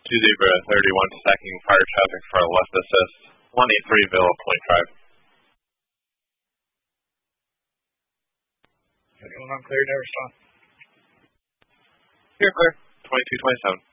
2 Zebra 31 stacking fire traffic for a left assist. 183 Villa Point Drive. Anyone unclear to respond? You're clear. 2227.